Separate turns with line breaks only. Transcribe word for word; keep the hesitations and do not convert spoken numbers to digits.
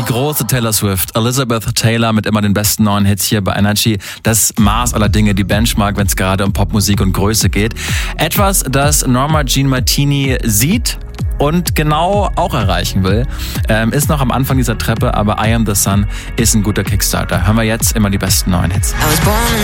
große Taylor Swift, Elizabeth Taylor mit immer den besten neuen Hits hier bei Energy. Das Maß aller Dinge, die Benchmark, wenn es gerade um Popmusik und Größe geht. Etwas, das Norma Jean Martini sieht und genau auch erreichen will, ähm, ist noch am Anfang dieser Treppe, aber I Am The Sun ist ein guter Kickstarter. Hören wir jetzt immer die besten neuen Hits.
I was born